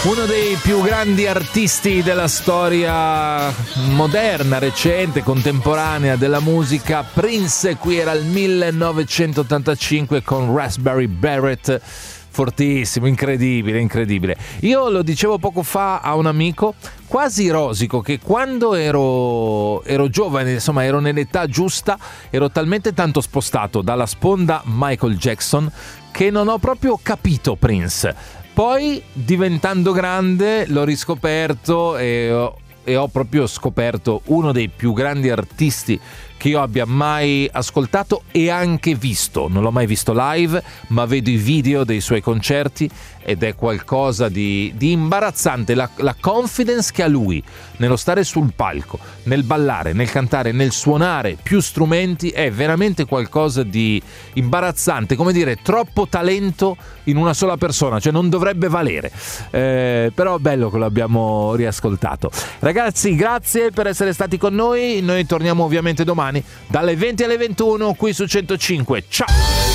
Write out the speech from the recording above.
Uno dei più grandi artisti della storia moderna, recente, contemporanea della musica, Prince. Qui era il 1985 con Raspberry Beret. Fortissimo, incredibile. Io lo dicevo poco fa a un amico, quasi rosico, che quando ero giovane, insomma ero nell'età giusta, ero talmente tanto spostato dalla sponda Michael Jackson che non ho proprio capito Prince. Poi, diventando grande, l'ho riscoperto e ho proprio scoperto uno dei più grandi artisti che io abbia mai ascoltato e anche visto. Non l'ho mai visto live, ma vedo i video dei suoi concerti ed è qualcosa di imbarazzante. La confidence che ha lui nello stare sul palco, nel ballare, nel cantare, nel suonare più strumenti è veramente qualcosa di imbarazzante. Come dire, troppo talento in una sola persona, cioè non dovrebbe valere. Però bello che lo abbiamo riascoltato. Ragazzi, grazie per essere stati con noi. Noi torniamo ovviamente domani dalle 20 alle 21 qui su 105. Ciao!